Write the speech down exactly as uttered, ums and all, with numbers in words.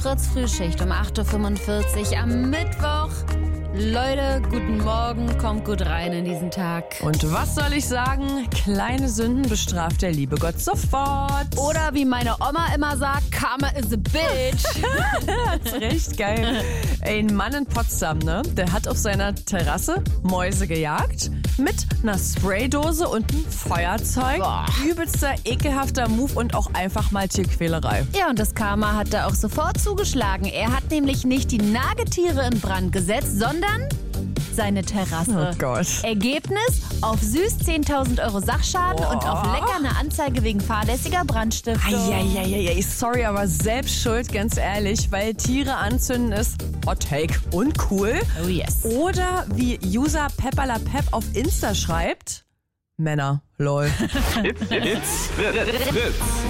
Fritz Frühschicht um acht Uhr fünfundvierzig am Mittwoch. Leute, guten Morgen, kommt gut rein in diesen Tag. Und was soll ich sagen? Kleine Sünden bestraft der liebe Gott sofort. Oder wie meine Oma immer sagt, Karma is a bitch. Das ist richtig geil. Ey, ein Mann in Potsdam, ne? Der hat auf seiner Terrasse Mäuse gejagt mit einer Spraydose und einem Feuerzeug. Boah. Übelster, ekelhafter Move und auch einfach mal Tierquälerei. Ja, und das Karma hat da auch sofort zugeschlagen. Er hat nämlich nicht die Nagetiere in Brand gesetzt, sondern seine Terrasse. Oh Gott. Ergebnis? Auf süß zehntausend Euro Sachschaden Boah. und auf lecker eine Anzeige wegen fahrlässiger Brandstiftung. Eieieiei, sorry, aber selbst schuld, ganz ehrlich, weil Tiere anzünden ist Hot Take und cool. Oh yes. Oder wie User Pepperlapep auf Insta schreibt, Männer, lol. Hits, Hits, Fritz.